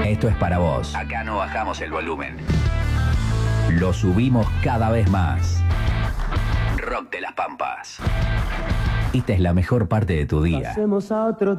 Esto es para vos. Acá no bajamos el volumen. Lo subimos cada vez más. Rock de las Pampas. Esta es la mejor parte de tu día. Pasemos a otro